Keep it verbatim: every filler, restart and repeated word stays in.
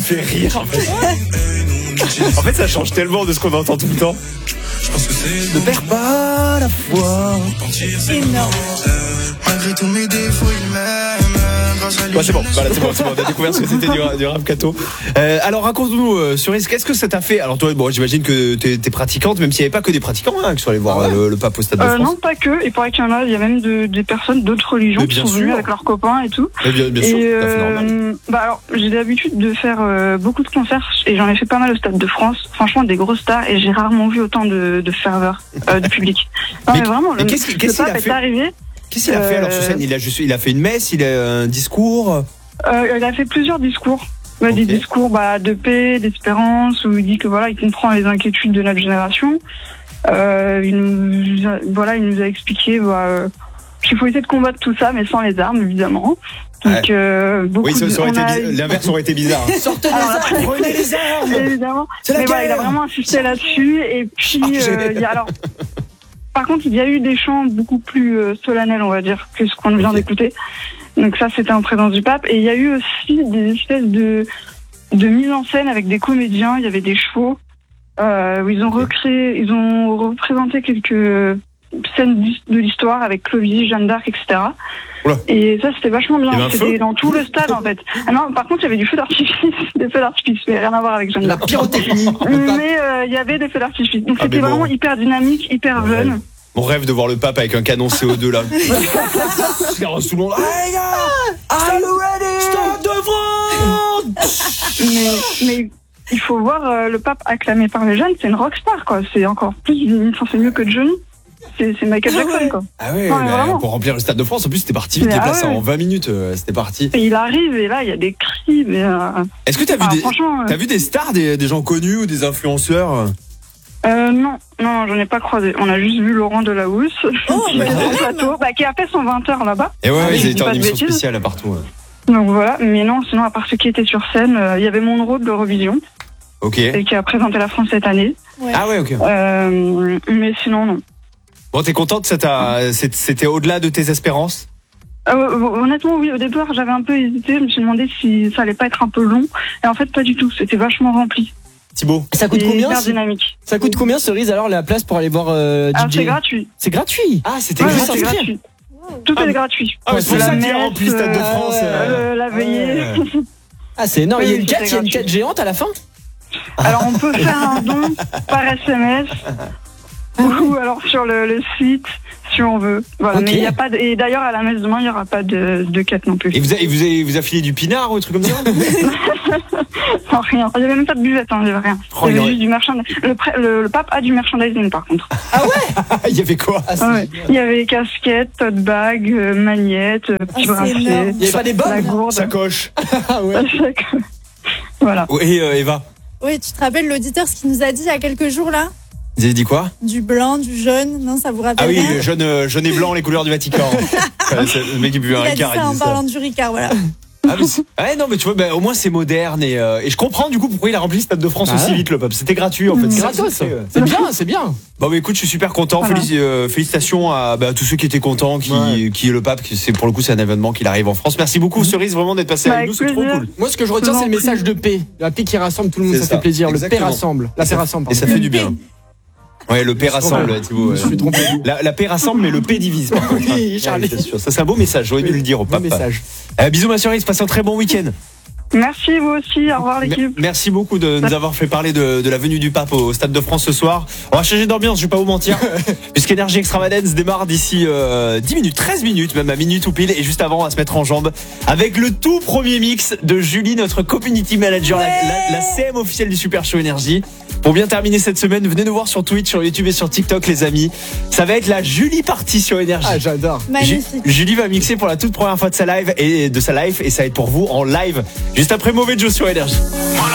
fait rire. En fait. En fait, ça change tellement de ce qu'on entend tout le temps. Ne perds pas la foi. Énorme. Malgré tous mes défauts, il m'aime. Ouais, c'est bon, voilà, c'est bon, c'est bon, on a découvert ce que c'était du, du rap Kato. Euh, alors raconte-nous, euh, Cerise, qu'est-ce que ça t'a fait? Alors toi, bon, j'imagine que t'es, t'es pratiquante, même s'il n'y avait pas que des pratiquants hein, qui sont allés voir ah ouais. le, le pape au Stade de euh, France. Non, pas que. Il paraît qu'il y en a, il y a même de, des personnes d'autres religions qui sont sûr. venues avec leurs copains et tout. Mais bien, bien et sûr, euh, c'est normal. Bah alors, j'ai l'habitude de faire euh, beaucoup de concerts et j'en ai fait pas mal au Stade de France. Franchement, des grosses stars et j'ai rarement vu autant de, de ferveur euh, de public. Non, mais, mais vraiment, mais le, qu'est-ce, le qu'est-ce pape qu'il a est fait arrivé. Qu'est-ce qu'il a fait alors sur scène? Il a juste, il a fait une messe, il a un discours. Euh, il a fait plusieurs discours, bah, okay. des discours bah, de paix, d'espérance, où il dit que voilà, il comprend les inquiétudes de notre génération. Euh, il nous, a, voilà, il nous a expliqué bah, euh, qu'il faut essayer de combattre tout ça, mais sans les armes, évidemment. Donc, ouais. euh, beaucoup oui, ça, ça aurait de, été a... bizarre. L'inverse aurait été bizarre. Hein. Sortez les armes, prenez les armes. Évidemment. Mais voilà, il a vraiment insisté là-dessus. Et puis, oh, euh, il y a alors. Par contre, il y a eu des chants beaucoup plus euh, solennels, on va dire, que ce qu'on vient okay. d'écouter. Donc ça, c'était en présence du pape. Et il y a eu aussi des espèces de, de mise en scène avec des comédiens. Il y avait des chevaux euh, où ils ont recréé, ils ont représenté quelques scènes de l'histoire avec Clovis, Jeanne d'Arc, et cetera. Oula. Et ça, c'était vachement bien. C'était dans tout le stade, en fait. Ah non, par contre, il y avait du feu d'artifice, des feux d'artifice, mais rien à voir avec Jeanne d'Arc. La pyrotechnie. Mais euh, il y y avait des feux d'artifice. Donc ah, c'était vraiment bon. hyper dynamique, hyper ouais. jeune. Mon rêve de voir le pape avec un canon C O deux là. Regarde tout le monde. Hey gars, are you ready? Stade de France. mais, mais il faut voir euh, le pape acclamé par les jeunes, c'est une rockstar quoi. C'est encore plus, enfin, c'est mieux que Johnny. C'est, c'est Michael Jackson ah ouais. quoi. Ah ouais, ouais bah, pour remplir le Stade de France, en plus c'était parti vite, déplacé ah ouais. en vingt minutes, euh, c'était parti. Et il arrive et là il y a des cris. Mais, euh... Est-ce que t'as vu, ah, des, t'as euh... vu des stars, des, des gens connus ou des influenceurs? Euh, non, non, j'en ai pas croisé. On a juste vu Laurent Delahousse, oh, qui, plateau, bah, qui a fait son vingt heures là-bas. Et ouais, ouais ils étaient en émission spéciale à partout. Ouais. Donc voilà, mais non, sinon, à part ceux qui étaient sur scène, il euh, y avait Monroe de l'Eurovision. Ok. Et qui a présenté la France cette année. Ouais. Ah ouais, ok. Euh, mais sinon, non. Bon, t'es contente, ça t'a, c'était au-delà de tes espérances? Euh, honnêtement, oui, au départ, j'avais un peu hésité. Je me suis demandé si ça allait pas être un peu long. Et en fait, pas du tout. C'était vachement rempli. Thibaut. Ça coûte combien? Dynamique. Ça coûte combien, Cerise, alors la place pour aller voir euh, D J? Ah, c'est gratuit. C'est gratuit. Ah, c'était ouais, gratuit. c'est gratuit. Tout ah, est gratuit. Ah, c'est pour ça qu'il y a rempli le Stade de France. Euh, la veillée. Ah, c'est énorme. Oui, il y a une quête, il y a une quête géante à la fin. Alors, on peut faire un don par S M S ou alors sur le, le site. Si on veut. Voilà. Okay. Mais il y a pas de... Et d'ailleurs, à la messe demain, il n'y aura pas de, de quête non plus. Et vous avez, vous avez, vous avez filé du pinard ou un truc comme ça? Non, rien. Il n'y avait même pas de buvette, hein, il n'y avait rien. Oh, il y avait juste du merchandising. Le, pré... le, le pape a du merchandising, par contre. Ah ouais? Il y avait quoi? Ah, ouais. Il y avait casquette, tote bag, euh, magnette, euh, petit ah, bracelet. Il n'y avait pas des bonnes? La gourde. Sacoche. Ah ouais. Voilà. Et euh, Eva? Oui, tu te rappelles l'auditeur, ce qu'il nous a dit il y a quelques jours, là? Vous avez dit quoi? Du blanc, du jaune, non, ça vous rappelle? Ah oui, rien jaune, euh, jaune et blanc, les couleurs du Vatican. Le mec qui buvait un Ricard. Il a dit ça en parlant du Ricard, voilà. Ah, mais ouais, non, mais tu vois, bah, au moins c'est moderne et, euh, et je comprends du coup pourquoi il a rempli le Stade de France ah aussi ouais. vite, le peuple. C'était gratuit en fait. C'est gratos, c'est, euh, c'est bien, c'est bien. Bon, bah écoute, je suis super content. Voilà. Félic- euh, félicitations à bah, tous ceux qui étaient contents, qui, ouais. qui est le pape. Qui, c'est pour le coup, c'est un événement qu'il arrive en France. Merci beaucoup, Cerise, vraiment d'être passé bah, avec nous, c'est trop cool. Moi, ce que je retiens, c'est le message de paix. La paix qui rassemble tout le monde, ça, ça fait plaisir. Exactement. Le paix rassemble. La paix rassemble. Et ça fait du bien. Ouais, le paix rassemble, Thibaut. Ouais. Je suis trompé. La, la paix rassemble, mais le paix divise. Par contre. Oui, Charlie. Ouais, c'est sûr. Ça, c'est un beau message. J'aurais dû le dire au pape. Message. Euh, bisous, ma Cerise. Passez un très bon week-end. Merci, vous aussi. Au revoir, l'équipe. Merci beaucoup de nous avoir fait parler de, de la venue du pape au Stade de France ce soir. On va changer d'ambiance, je vais pas vous mentir. Puisqu'Énergie Extravagance démarre d'ici euh, dix minutes, treize minutes, même à minute ou pile. Et juste avant, on va se mettre en jambes avec le tout premier mix de Julie, notre community manager, ouais. la, la, la C M officielle du Super Show Énergie. Pour bien terminer cette semaine, venez nous voir sur Twitch, sur YouTube et sur TikTok, les amis. Ça va être la Julie partie sur Énergie. Ah, j'adore. Magnifique. Ju- Julie va mixer pour la toute première fois de sa live et de sa live et ça va être pour vous en live juste après Mauvais Joe sur Énergie.